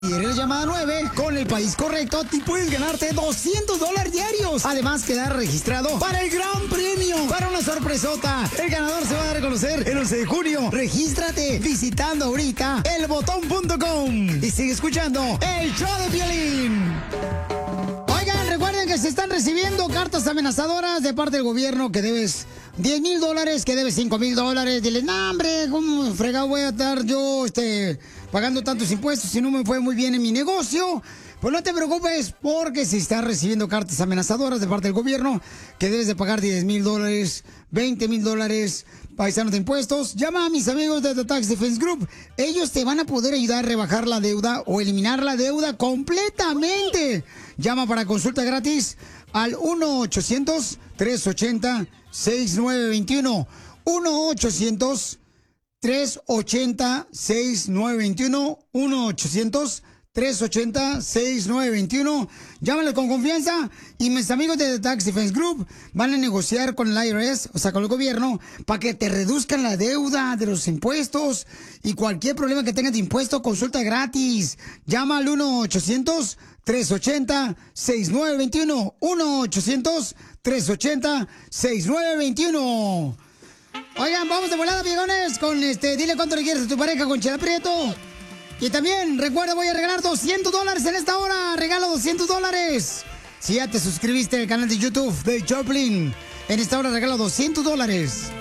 Y eres llamada 9 con el país correcto y puedes ganarte $200 diarios. Además, quedar registrado para el gran premio, para una sorpresota. El ganador se va a dar a conocer el 11 de junio. Regístrate visitando ahorita elbotón.com y sigue escuchando el show de Piolín. Oigan, recuerden que se están recibiendo cartas amenazadoras de parte del gobierno que debes $10,000, que debes $5,000. Dile, no, hombre, ¿cómo fregado voy a estar yo pagando tantos impuestos si no me fue muy bien en mi negocio? Pues no te preocupes, porque si estás recibiendo cartas amenazadoras de parte del gobierno que debes de pagar $10,000, $20,000, paisanos de impuestos, llama a mis amigos de The Tax Defense Group. Ellos te van a poder ayudar a rebajar la deuda o eliminar la deuda completamente. Llama para consulta gratis al 1-800-380-6921. 1-800-380-6921. 1-800-380-6921. Llámale con confianza y mis amigos de The Tax Defense Group van a negociar con el IRS, o sea, con el gobierno, para que te reduzcan la deuda de los impuestos y cualquier problema que tengas de impuestos, consulta gratis. Llama al 1-800-380-6921. 1-800-380-6921. Oigan, vamos de volada, viejones, con dile cuánto le quieres a tu pareja con Chela Prieto. Y también, recuerda, voy a regalar $200 en esta hora. Regalo $200. Si ya te suscribiste al canal de YouTube de Choplin, en esta hora regalo $200.